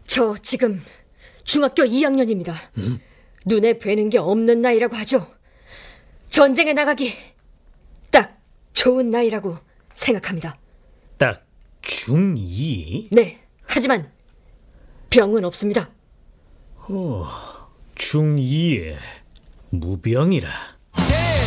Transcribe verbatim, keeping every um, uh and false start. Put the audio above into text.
저 지금 중학교 이 학년입니다. 음? 눈에 뵈는 게 없는 나이라고 하죠. 전쟁에 나가기 딱 좋은 나이라고 생각합니다. 딱 중이? 네, 하지만 병은 없습니다. 어, 중이에 무병이라.